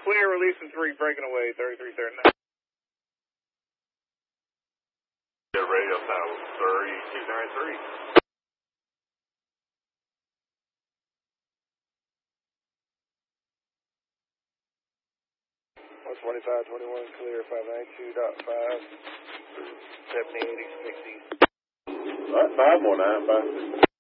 clear, releasing 3, breaking away, 3339. Radio tower 3293. 12521 clear 592.5 7080 60. All right, 51956.